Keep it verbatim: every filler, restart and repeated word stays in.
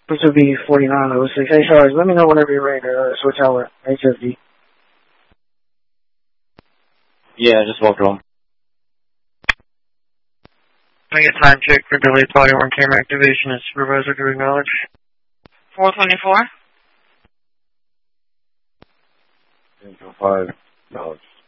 Which would be forty-nine oh six. Hey, Charles, let me know whenever you're ready to uh, switch out with H S D. Yeah, just walked on. I get time check for delayed body worn camera activation and supervisor to acknowledge. four twenty-four. Five, knowledge.